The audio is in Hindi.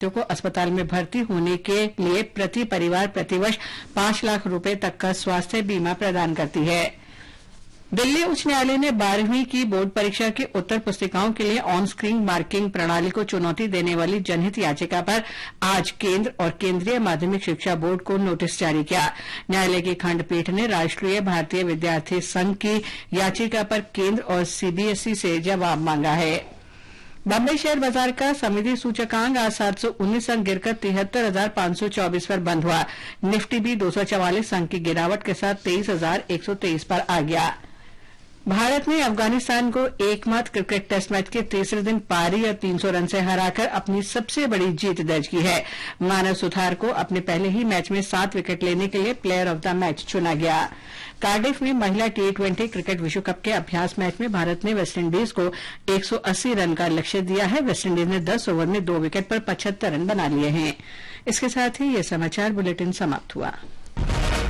को अस्पताल में भर्ती होने के लिए प्रति परिवार प्रतिवर्ष 5 लाख रुपए तक का स्वास्थ्य बीमा प्रदान करती है। दिल्ली उच्च न्यायालय ने 12वीं की बोर्ड परीक्षा की उत्तर पुस्तिकाओं के लिए ऑन स्क्रीन मार्किंग प्रणाली को चुनौती देने वाली जनहित याचिका पर आज केंद्र और केंद्रीय माध्यमिक शिक्षा बोर्ड को नोटिस जारी किया। न्यायालय की खंडपीठ ने राष्ट्रीय भारतीय विद्यार्थी संघ की याचिका पर केंद्र और सीबीएसई से जवाब मांगा है। बम्बई शेयर बाजार का समिति सूचकांक आज 719 अंक गिरकर 73,524 पर बंद हुआ। निफ्टी भी 244 अंक की गिरावट के साथ 23,123 पर आ गया। भारत ने अफगानिस्तान को एकमात्र क्रिकेट टेस्ट मैच के तीसरे दिन पारी और 300 रन से हराकर अपनी सबसे बड़ी जीत दर्ज की है। मानव सुथार को अपने पहले ही मैच में 7 विकेट लेने के लिए प्लेयर ऑफ द मैच चुना गया। कार्डिफ में महिला T20 क्रिकेट विश्व कप के अभ्यास मैच में भारत ने वेस्टइंडीज को 180 रन का लक्ष्य दिया है। वेस्टइंडीज ने 10 ओवर में 2 विकेट पर 75 रन बना लिए हैं। इसके साथ ही यह समाचार बुलेटिन समाप्त हुआ।